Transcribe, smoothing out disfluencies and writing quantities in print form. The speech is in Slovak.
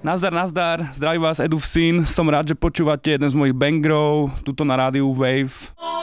Nazdar, zdraví vás Edův syn, som rád, že počúvate jeden z mojich bangrov, tuto na rádiu Wave.